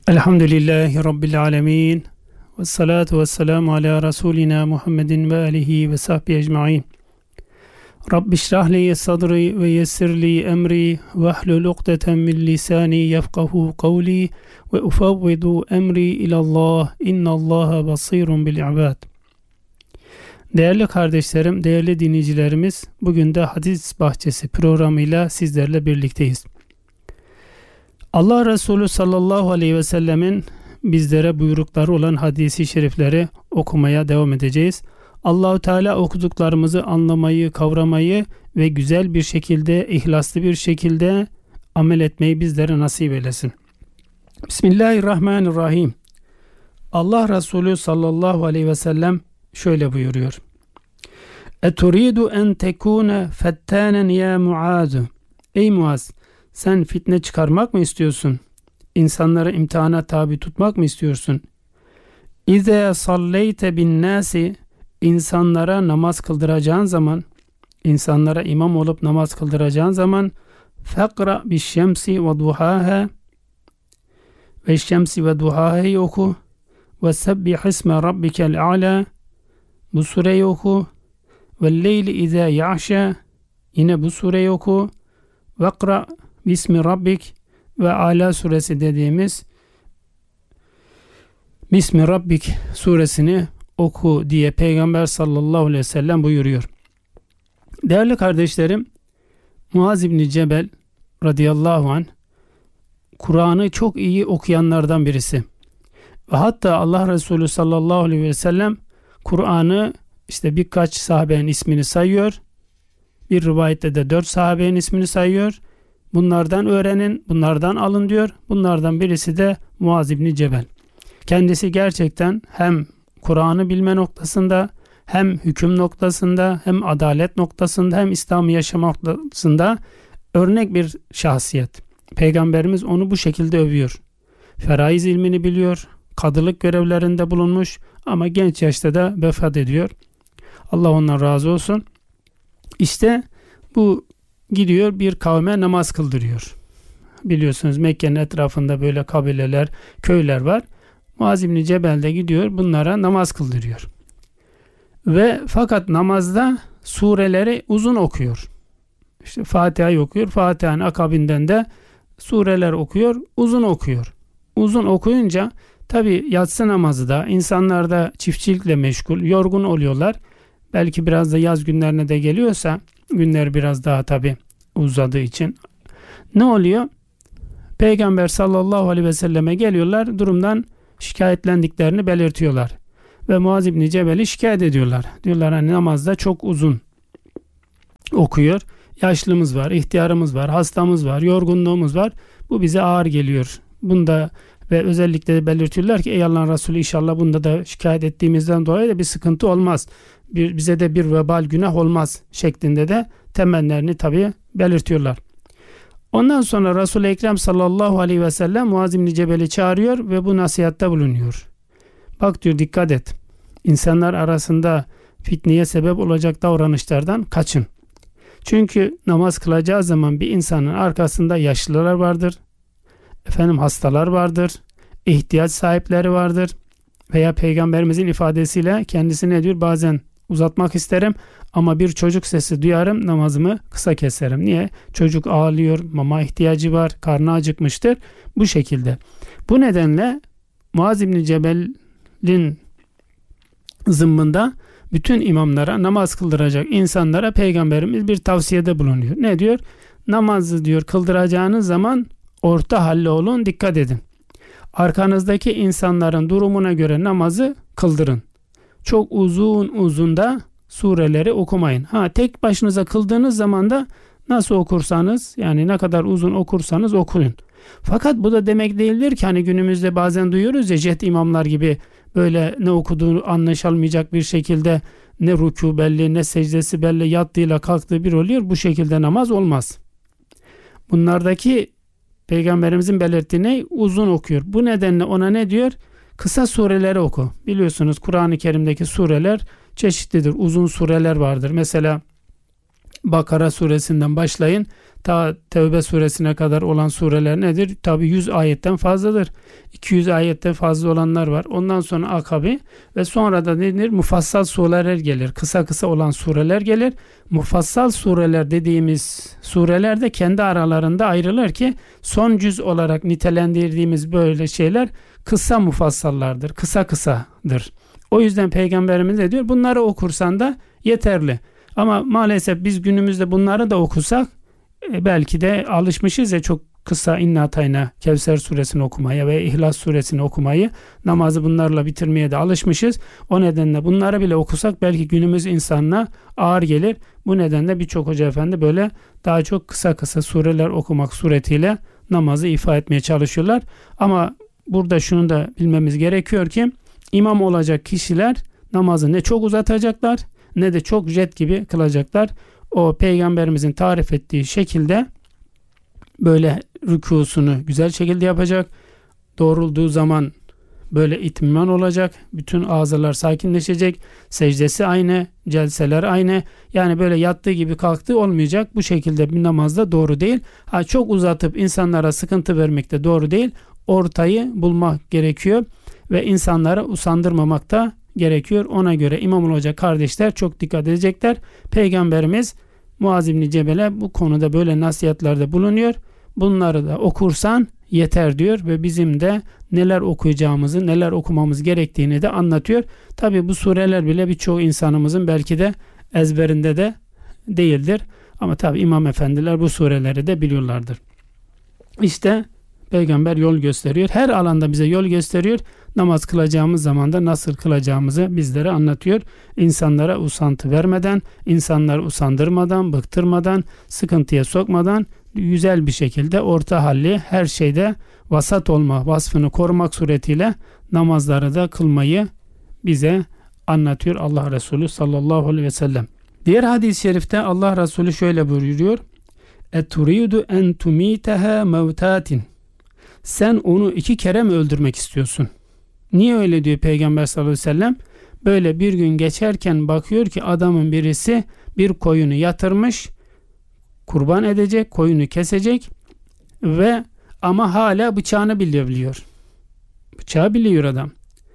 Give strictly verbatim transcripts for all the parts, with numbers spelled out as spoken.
Elhamdülillahi Rabbil alemin. Ve salatu ve selamu ala Resulina Muhammedin ve alihi ve sahbihi ecma'in. Rabbi şrahli sadri ve yessirli emri ve ahlul ukdeten min lisani yefkahu kavli ve ufavvidu emri ilallah. İnnallaha basirun bil ibad. Değerli kardeşlerim, değerli dinleyicilerimiz, bugün de Hadis Bahçesi programıyla sizlerle birlikteyiz. Allah Resulü sallallahu aleyhi ve sellemin bizlere buyrukları olan hadisi şerifleri okumaya devam edeceğiz. Allah-u Teala okuduklarımızı anlamayı, kavramayı ve güzel bir şekilde, ihlaslı bir şekilde amel etmeyi bizlere nasip eylesin. Bismillahirrahmanirrahim. Allah Resulü sallallahu aleyhi ve sellem şöyle buyuruyor. Eturidu en tekune fettanen ya Muaz. Ey Muaz, sen fitne çıkarmak mı istiyorsun? İnsanları imtihana tabi tutmak mı istiyorsun? İze salleyte bin nasi, insanlara namaz kıldıracağın zaman, insanlara imam olup namaz kıldıracağın zaman, fekra bi şemsi ve duhaha, ve şemsi ve duhaha'yı oku, ve sebbih isme rabbikel a'la, bu sureyi oku, ve leyli ize ya'şa, yine bu sureyi oku, ve kra bismi rabbik, ve Ala suresi dediğimiz Bismi Rabbik suresini oku diye Peygamber sallallahu aleyhi ve sellem buyuruyor. Değerli kardeşlerim, Muaz İbni Cebel radıyallahu anh Kur'an'ı çok iyi okuyanlardan birisi. Ve hatta Allah Resulü sallallahu aleyhi ve sellem Kur'an'ı işte birkaç sahabenin ismini sayıyor. Bir rivayette de dört sahabenin ismini sayıyor. Bunlardan öğrenin, bunlardan alın diyor. Bunlardan birisi de Muaz İbni Cebel. Kendisi gerçekten hem Kur'an'ı bilme noktasında, hem hüküm noktasında, hem adalet noktasında, hem İslam'ı yaşama noktasında örnek bir şahsiyet. Peygamberimiz onu bu şekilde övüyor. Feraiz ilmini biliyor, kadılık görevlerinde bulunmuş ama genç yaşta da vefat ediyor. Allah ondan razı olsun. İşte bu gidiyor bir kavme namaz kıldırıyor. Biliyorsunuz Mekke'nin etrafında böyle kabileler, köyler var. Muaz İbni Cebel de gidiyor bunlara namaz kıldırıyor. Ve fakat namazda sureleri uzun okuyor. İşte Fatiha'yı okuyor. Fatiha'nın akabinden de sureler okuyor, uzun okuyor. Uzun okuyunca tabi yatsı namazı da insanlar da çiftçilikle meşgul, yorgun oluyorlar. Belki biraz da yaz günlerine de geliyorsa günler biraz daha tabi uzadığı için ne oluyor? Peygamber sallallahu aleyhi ve selleme geliyorlar, durumdan şikayetlendiklerini belirtiyorlar. Ve Muaz İbni Cebel'i şikayet ediyorlar. Diyorlar hani namazda çok uzun okuyor. Yaşlımız var, ihtiyarımız var, hastamız var, yorgunluğumuz var. Bu bize ağır geliyor. Bunda ve özellikle de belirtiyorlar ki ey Allah'ın Resulü inşallah bunda da şikayet ettiğimizden dolayı da bir sıkıntı olmaz. Bir, bize de bir vebal günah olmaz şeklinde de temennilerini tabi belirtiyorlar. Ondan sonra Resul-i Ekrem sallallahu aleyhi ve sellem Muaz İbni Cebel'i çağırıyor ve bu nasihatte bulunuyor. Bak diyor, dikkat et. İnsanlar arasında fitneye sebep olacak davranışlardan kaçın. Çünkü namaz kılacağı zaman bir insanın arkasında yaşlılar vardır. Efendim hastalar vardır. İhtiyaç sahipleri vardır. Veya Peygamberimizin ifadesiyle kendisi ne diyor? Bazen uzatmak isterim ama bir çocuk sesi duyarım, namazımı kısa keserim. Niye? Çocuk ağlıyor, mama ihtiyacı var, karnı acıkmıştır. Bu şekilde. Bu nedenle Muaz İbni Cebel'in zımmında bütün imamlara, namaz kıldıracak insanlara Peygamberimiz bir tavsiyede bulunuyor. Ne diyor? Namazı diyor kıldıracağınız zaman orta halli olun, dikkat edin. Arkanızdaki insanların durumuna göre namazı kıldırın. Çok uzun uzun da sureleri okumayın. Ha, tek başınıza kıldığınız zaman da nasıl okursanız, yani ne kadar uzun okursanız okuyun. Fakat bu da demek değildir ki hani günümüzde bazen duyuyoruz ya jet imamlar gibi böyle ne okuduğunu anlaşılmayacak bir şekilde ne rükû belli, ne secdesi belli, yattığıyla kalktığı bir oluyor. Bu şekilde namaz olmaz. Bunlardaki Peygamberimizin belirttiğini uzun okuyor. Bu nedenle ona ne diyor? Kısa sureleri oku. Biliyorsunuz Kur'an-ı Kerim'deki sureler çeşitlidir. Uzun sureler vardır. Mesela Bakara suresinden başlayın ta Tevbe suresine kadar olan sureler nedir? Tabi yüz ayetten fazladır. iki yüz ayetten fazla olanlar var. Ondan sonra akabi ve sonra da nedir? Mufassal sureler gelir. Kısa kısa olan sureler gelir. Mufassal sureler dediğimiz sureler de kendi aralarında ayrılır ki son cüz olarak nitelendirdiğimiz böyle şeyler kısa mufassallardır. Kısa kısadır. O yüzden Peygamberimiz de diyor bunları okursan da yeterli. Ama maalesef biz günümüzde bunları da okusak e, belki de alışmışız ya çok kısa İnna Atayna Kevser suresini okumaya ve İhlas suresini okumayı, namazı bunlarla bitirmeye de alışmışız. O nedenle bunları bile okusak belki günümüz insanına ağır gelir. Bu nedenle birçok hoca efendi böyle daha çok kısa kısa sureler okumak suretiyle namazı ifa etmeye çalışıyorlar. Ama burada şunu da bilmemiz gerekiyor ki imam olacak kişiler namazı ne çok uzatacaklar ne de çok jet gibi kılacaklar. O Peygamberimizin tarif ettiği şekilde böyle rükûsunu güzel şekilde yapacak. Doğrulduğu zaman böyle itminan olacak. Bütün azalar sakinleşecek. Secdesi aynı, celseler aynı. Yani böyle yattığı gibi kalktığı olmayacak. Bu şekilde bir namazda doğru değil. Ha, çok uzatıp insanlara sıkıntı vermek de doğru değil. Ortayı bulmak gerekiyor ve insanlara usandırmamak da gerekiyor. Ona göre imam olacak kardeşler çok dikkat edecekler. Peygamberimiz Muaz İbni Cebel'e bu konuda böyle nasihatlerde bulunuyor. Bunları da okursan yeter diyor ve bizim de neler okuyacağımızı, neler okumamız gerektiğini de anlatıyor. Tabi bu sureler bile birçok insanımızın belki de ezberinde de değildir. Ama tabi imam efendiler bu sureleri de biliyorlardır. İşte Peygamber yol gösteriyor. Her alanda bize yol gösteriyor. Namaz kılacağımız zaman da nasıl kılacağımızı bizlere anlatıyor. İnsanlara usantı vermeden, insanları usandırmadan, bıktırmadan, sıkıntıya sokmadan güzel bir şekilde orta halli her şeyde vasat olma vasfını korumak suretiyle namazları da kılmayı bize anlatıyor Allah Resulü sallallahu aleyhi ve sellem. Diğer hadis-i şerifte Allah Resulü şöyle buyuruyor. "Eturidu en tumitaha mevtatin." Sen onu iki kere mi öldürmek istiyorsun? Niye öyle diyor Peygamber sallallahu aleyhi ve sellem? Böyle bir gün geçerken bakıyor ki adamın birisi bir koyunu yatırmış, kurban edecek, koyunu kesecek ve ama hala bıçağını bilebiliyor. Bıçağı biliyor adam.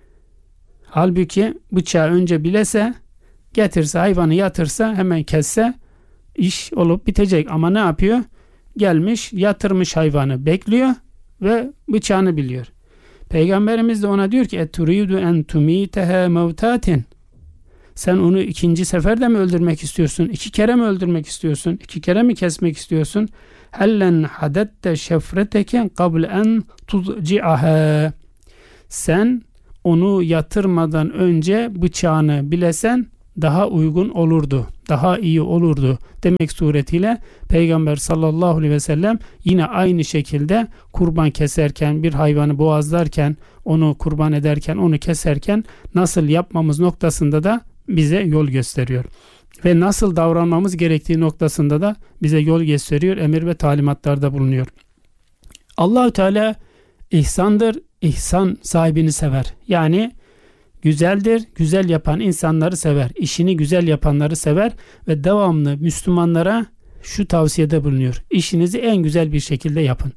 Halbuki bıçağı önce bilese, getirse hayvanı yatırsa hemen kesse iş olup bitecek. Ama ne yapıyor? Gelmiş yatırmış hayvanı bekliyor ve bıçağını biliyor. Peygamberimiz de ona diyor ki eturidu en tumiteha mevtatin. Sen onu ikinci seferde mi öldürmek istiyorsun? İki kere mi öldürmek istiyorsun? İki kere mi kesmek istiyorsun? Hellen hadette şefreteke qabl en tuzci'aha. Sen onu yatırmadan önce bıçağını bilesen daha uygun olurdu. Daha iyi olurdu demek suretiyle Peygamber sallallahu aleyhi ve sellem yine aynı şekilde kurban keserken, bir hayvanı boğazlarken, onu kurban ederken, onu keserken nasıl yapmamız noktasında da bize yol gösteriyor. Ve nasıl davranmamız gerektiği noktasında da bize yol gösteriyor, emir ve talimatlarda bulunuyor. Allah-u Teala ihsandır, ihsan sahibini sever. Yani güzeldir, güzel yapan insanları sever, işini güzel yapanları sever ve devamlı Müslümanlara şu tavsiyede bulunuyor. İşinizi en güzel bir şekilde yapın.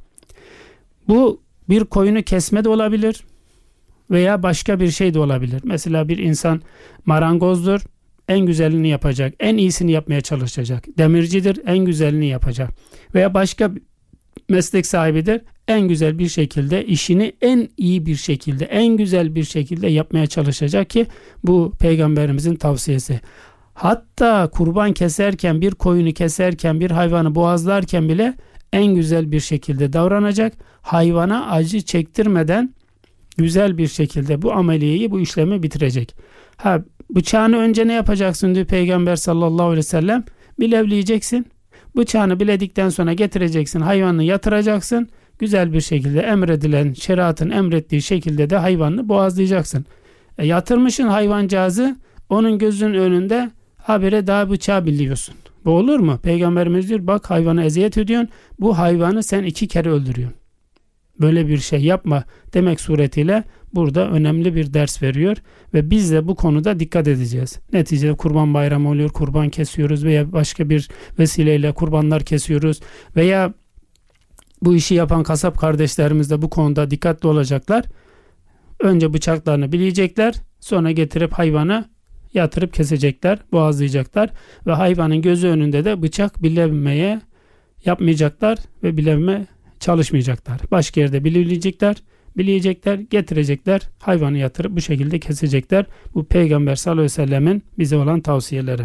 Bu bir koyunu kesme de olabilir veya başka bir şey de olabilir. Mesela bir insan marangozdur, en güzelini yapacak, en iyisini yapmaya çalışacak. Demircidir, en güzelini yapacak. Veya başka meslek sahibidir, en güzel bir şekilde işini en iyi bir şekilde, en güzel bir şekilde yapmaya çalışacak ki bu Peygamberimizin tavsiyesi. Hatta kurban keserken, bir koyunu keserken, bir hayvanı boğazlarken bile en güzel bir şekilde davranacak. Hayvana acı çektirmeden güzel bir şekilde bu ameliyeyi, bu işlemi bitirecek. Ha, bıçağını önce ne yapacaksın diyor Peygamber sallallahu aleyhi ve sellem? Bilevleyeceksin. Bıçağını biledikten sonra getireceksin, hayvanını yatıracaksın. Güzel bir şekilde emredilen, şeriatın emrettiği şekilde de hayvanını boğazlayacaksın. E, yatırmışın hayvancağızı, onun gözünün önünde habire daha bıçağı biliyorsun. Bu olur mu? Peygamberimiz diyor bak hayvana eziyet ediyorsun. Bu hayvanı sen iki kere öldürüyorsun. böyle bir şey yapma demek suretiyle burada önemli bir ders veriyor ve biz de bu konuda dikkat edeceğiz. Neticede Kurban Bayramı oluyor, kurban kesiyoruz veya başka bir vesileyle kurbanlar kesiyoruz veya bu işi yapan kasap kardeşlerimiz de bu konuda dikkatli olacaklar. Önce bıçaklarını bileyecekler, sonra getirip hayvanı yatırıp kesecekler, boğazlayacaklar ve hayvanın gözü önünde de bıçak bilemeye yapmayacaklar ve bileme çalışmayacaklar. Başka yerde bileyecekler, bileyecekler, getirecekler, hayvanı yatırıp bu şekilde kesecekler. Bu Peygamber sallallahu aleyhi ve sellemin bize olan tavsiyeleri.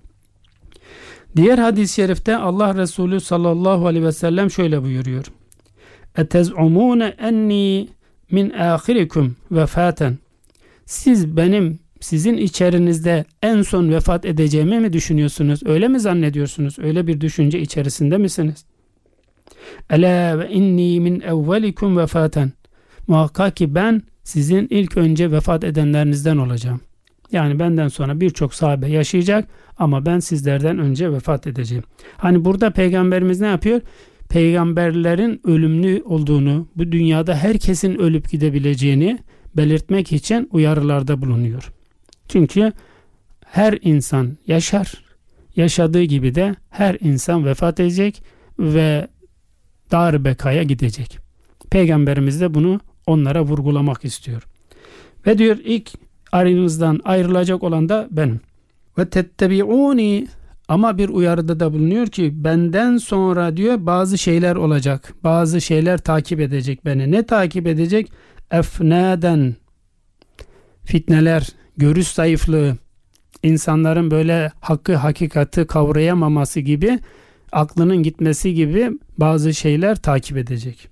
Diğer hadis-i şerifte Allah Resulü sallallahu aleyhi ve sellem şöyle buyuruyor. Etez'umune enni min ahirikum vefaten. Siz benim sizin içerinizde en son vefat edeceğimi mi düşünüyorsunuz? Öyle mi zannediyorsunuz? Öyle bir düşünce içerisinde misiniz? Ela ve inni min evvelikum vefaten. Muhakkak ki ben sizin ilk önce vefat edenlerinizden olacağım. Yani benden sonra birçok sahabe yaşayacak ama ben sizlerden önce vefat edeceğim. Hani burada Peygamberimiz ne yapıyor? Peygamberlerin ölümlü olduğunu, bu dünyada herkesin ölüp gidebileceğini belirtmek için uyarılarda bulunuyor. Çünkü her insan yaşar, yaşadığı gibi de her insan vefat edecek ve dar bekaya gidecek. Peygamberimiz de bunu onlara vurgulamak istiyor. Ve diyor ilk aranızdan ayrılacak olan da benim. Ve tettebi'uni, ama bir uyarıda da bulunuyor ki benden sonra diyor bazı şeyler olacak. Bazı şeyler takip edecek beni. Ne takip edecek? Efnaden, fitneler, görüş zayıflığı, insanların böyle hakkı hakikati kavrayamaması gibi, aklının gitmesi gibi bazı şeyler takip edecek.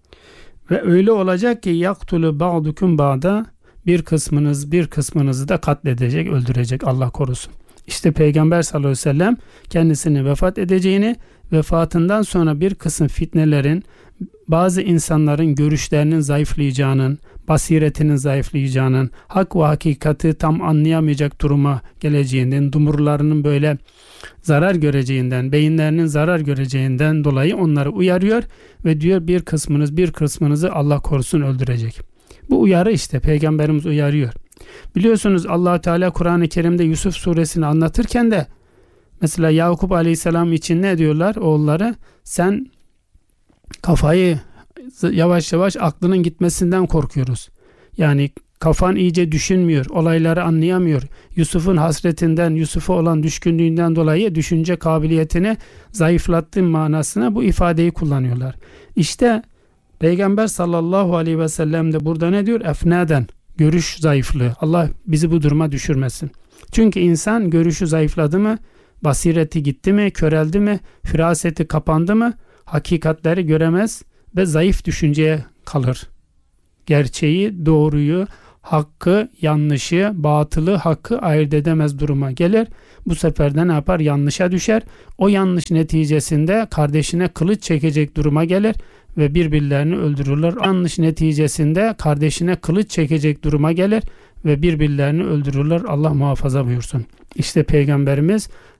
Ve öyle olacak ki yaktulu ba'dukum ba'da, bir kısmınız bir kısmınızı da katledecek, öldürecek, Allah korusun. İşte Peygamber sallallahu aleyhi ve sellem kendisini vefat edeceğini, vefatından sonra bir kısım fitnelerin, bazı insanların görüşlerinin zayıflayacağının, basiretinin zayıflayacağının, hak ve hakikati tam anlayamayacak duruma geleceğinden, dumurlarının böyle zarar göreceğinden, beyinlerinin zarar göreceğinden dolayı onları uyarıyor ve diyor bir kısmınız bir kısmınızı Allah korusun öldürecek. Bu uyarı işte Peygamberimiz uyarıyor. Biliyorsunuz Allah Teala Kur'an-ı Kerim'de Yusuf suresini anlatırken de mesela Yakup Aleyhisselam için ne diyorlar oğulları? Sen kafayı yavaş yavaş aklının gitmesinden korkuyoruz. Yani kafan iyice düşünmüyor, olayları anlayamıyor. Yusuf'un hasretinden, Yusuf'a olan düşkünlüğünden dolayı düşünce kabiliyetini zayıflattığı manasına bu ifadeyi kullanıyorlar. İşte Peygamber sallallahu aleyhi ve sellem de burada ne diyor? Efnaden, görüş zayıflığı. Allah bizi bu duruma düşürmesin. Çünkü insan görüşü zayıfladı mı, basireti gitti mi, köreldi mi, firaseti kapandı mı, hakikatleri göremez ve zayıf düşünceye kalır. Gerçeği, doğruyu, hakkı, yanlışı, batılı, hakkı ayırt edemez duruma gelir. Bu sefer de ne yapar? Yanlışa düşer. O yanlış neticesinde kardeşine kılıç çekecek duruma gelir ve birbirlerini öldürürler. Yanlış neticesinde kardeşine kılıç çekecek duruma gelir ve birbirlerini öldürürler. Allah muhafaza buyursun. İşte Peygamberimiz